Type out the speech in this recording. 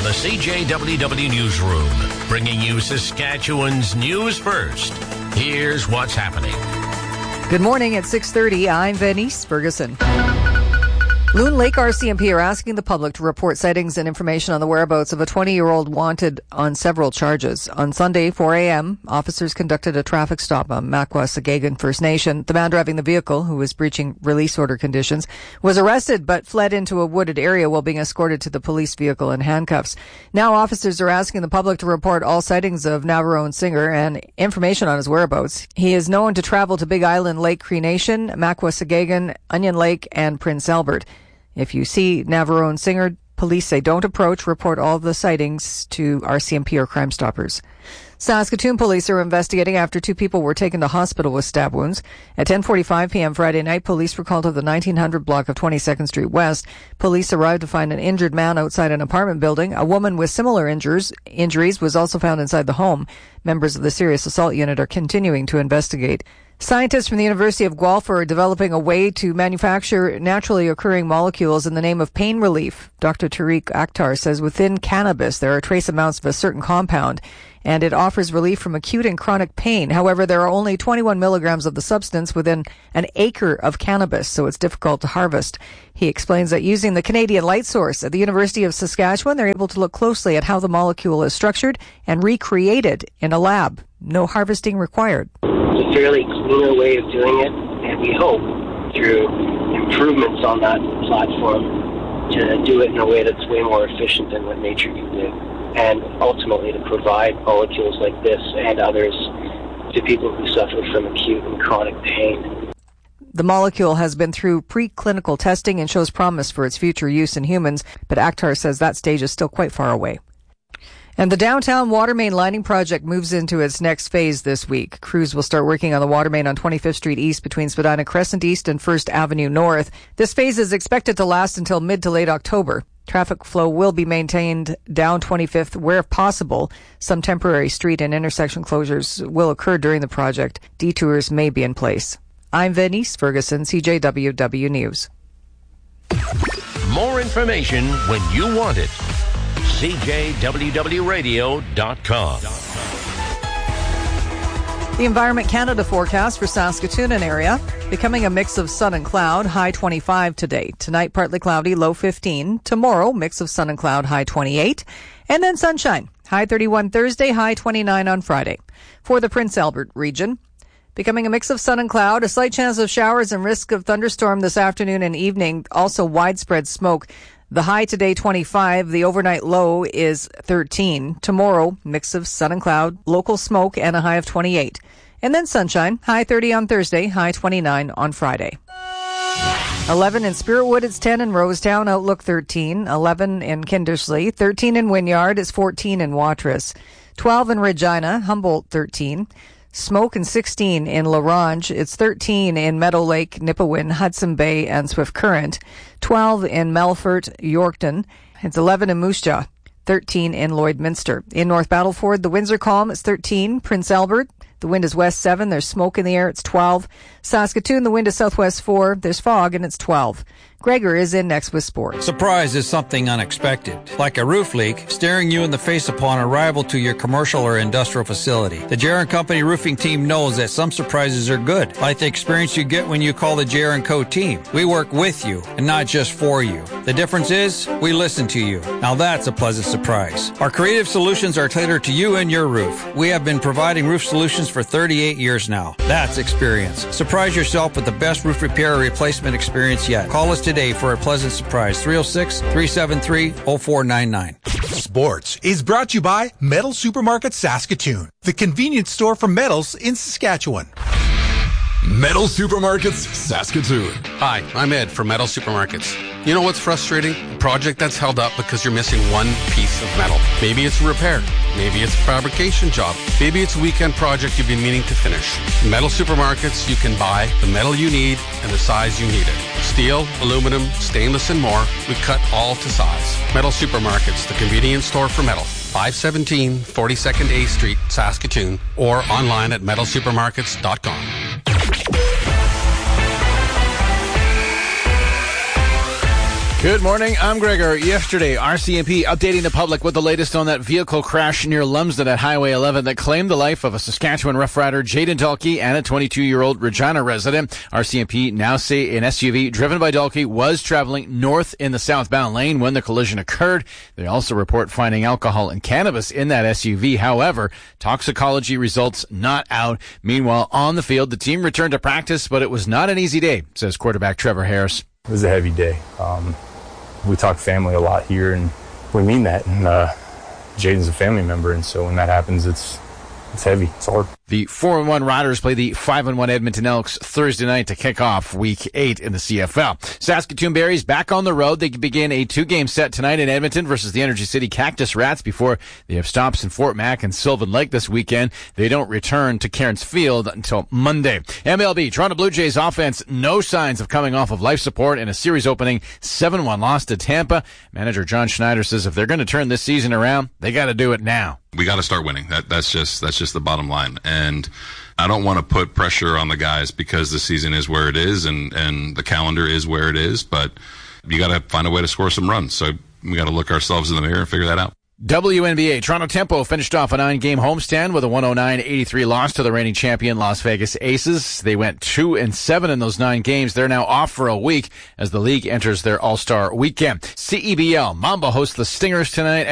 the CJWW Newsroom, bringing you Saskatchewan's news first. Here's what's happening. Good morning at 6:30. I'm Venice Ferguson. Loon Lake RCMP are asking the public to report sightings and information on the whereabouts of a 20-year-old wanted on several charges. On Sunday, 4 a.m., officers conducted a traffic stop on Makwa-Sagagan First Nation. The man driving the vehicle, who was breaching release order conditions, was arrested but fled into a wooded area while being escorted to the police vehicle in handcuffs. Now officers are asking the public to report all sightings of Navarone Singer and information on his whereabouts. He is known to travel to Big Island Lake Cree Nation, Makwa-Sagagan, Onion Lake, and Prince Albert. If you see Navarone Singer, police say don't approach. Report all the sightings to RCMP or Crime Stoppers. Saskatoon police are investigating after two people were taken to hospital with stab wounds. At 10:45 p.m. Friday night, police were called to the 1900 block of 22nd Street West. Police arrived to find an injured man outside an apartment building. A woman with similar injuries was also found inside the home. Members of the Serious Assault Unit are continuing to investigate. Scientists from the University of Guelph are developing a way to manufacture naturally occurring molecules in the name of pain relief. Dr. Tariq Akhtar says within cannabis there are trace amounts of a certain compound, and it offers relief from acute and chronic pain. However, there are only 21 milligrams of the substance within an acre of cannabis, so it's difficult to harvest. He explains that using the Canadian light source at the University of Saskatchewan, they're able to look closely at how the molecule is structured and recreate it in a lab. No harvesting required. It's a fairly cleaner way of doing it, and we hope through improvements on that platform to do it in a way that's way more efficient than what nature can do, and ultimately to provide molecules like this and others to people who suffer from acute and chronic pain. The molecule has been through preclinical testing and shows promise for its future use in humans, but Akhtar says that stage is still quite far away. And the downtown water main lining project moves into its next phase this week. Crews will start working on the water main on 25th Street East between Spadina Crescent East and 1st Avenue North. This phase is expected to last until mid to late October. Traffic flow will be maintained down 25th where possible. Some temporary street and intersection closures will occur during the project. Detours may be in place. I'm Venice Ferguson, CJWW News. More information when you want it. CJWWRadio.com. The Environment Canada forecast for Saskatoon and area, becoming a mix of sun and cloud, high 25 today. Tonight, partly cloudy, low 15. Tomorrow, mix of sun and cloud, high 28. And then sunshine, high 31 Thursday, high 29 on Friday. For the Prince Albert region, becoming a mix of sun and cloud, a slight chance of showers and risk of thunderstorm this afternoon and evening, also widespread smoke. The high today, 25. The overnight low is 13. Tomorrow, mix of sun and cloud, local smoke, and a high of 28. And then sunshine, high 30 on Thursday, high 29 on Friday. 11 in Spiritwood, it's 10 in Rosetown, Outlook 13. 11 in Kindersley, 13 in Wynyard, it's 14 in Watrous. 12 in Regina, Humboldt 13. Smoke and 16 in La Ronge. It's 13 in Meadow Lake, Nipawin, Hudson Bay, and Swift Current. 12 in Melfort, Yorkton. It's 11 in Moose Jaw. 13 in Lloydminster. In North Battleford, the winds are calm. It's 13. Prince Albert, the wind is west 7. There's smoke in the air. It's 12. Saskatoon, the wind is southwest 4. There's fog, and it's 12. Gregor is in next with sports. Surprise is something unexpected, like a roof leak staring you in the face upon arrival to your commercial or industrial facility. The J.R. & Company roofing team knows that some surprises are good, like the experience you get when you call the J.R. & Co. team. We work with you and not just for you. The difference is we listen to you. Now that's a pleasant surprise. Our creative solutions are tailored to you and your roof. We have been providing roof solutions for 38 years now. That's experience. Surprise yourself with the best roof repair or replacement experience yet. Call us today for a pleasant surprise. 306-373-0499. Sports is brought to you by Metal Supermarket Saskatoon, the convenience store for metals in Saskatchewan. Metal Supermarkets Saskatoon. Hi, I'm Ed from Metal Supermarkets. You know what's frustrating? A project that's held up because you're missing one piece of metal. Maybe it's a repair. Maybe it's a fabrication job. Maybe it's a weekend project you've been meaning to finish. In Metal Supermarkets, you can buy the metal you need and the size you need it. Steel, aluminum, stainless, and more. We cut all to size. Metal Supermarkets, the convenience store for metal. 517 42nd A Street, Saskatoon, or online at metalsupermarkets.com. Good morning, I'm Gregor. Yesterday, RCMP updating the public with the latest on that vehicle crash near Lumsden at Highway 11 that claimed the life of a Saskatchewan Rough Rider, Jaden Dalkey, and a 22-year-old Regina resident. RCMP now say an SUV driven by Dalkey was traveling north in the southbound lane when the collision occurred. They also report finding alcohol and cannabis in that SUV. However, toxicology results not out. Meanwhile, on the field, the team returned to practice, but it was not an easy day, says quarterback Trevor Harris. It was a heavy day. We talk family a lot here, and we mean that. And Jaden's a family member, and so when that happens, it's heavy. It's hard. The 4-1 Riders play the 5-1 Edmonton Elks Thursday night to kick off Week 8 in the CFL. Saskatoon Berries back on the road. They begin a 2-game set tonight in Edmonton versus the Energy City Cactus Rats before they have stops in Fort Mac and Sylvan Lake this weekend. They don't return to Cairns Field until Monday. MLB, Toronto Blue Jays offense, no signs of coming off of life support in a series opening 7-1 loss to Tampa. Manager John Schneider says if they're going to turn this season around, they got to do it now. We got to start winning. That's just the bottom line. And I don't want to put pressure on the guys because the season is where it is and the calendar is where it is. But you got to find a way to score some runs. So we got to look ourselves in the mirror and figure that out. WNBA, Toronto Tempo finished off a 9-game homestand with a 109-83 loss to the reigning champion Las Vegas Aces. They went 2-7 in those 9 games. They're now off for a week as the league enters their All-Star weekend. CEBL, Mamba hosts the Stingers tonight.